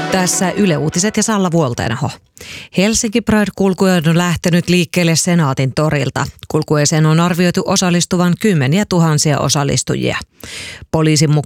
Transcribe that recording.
Tässä Yle Uutiset ja Salla Vuolteenaho. Helsinki Pride-kulkue on lähtenyt liikkeelle Senaatin torilta. Kulkueeseen on arvioitu osallistuvan kymmeniä tuhansia osallistujia. Poliisin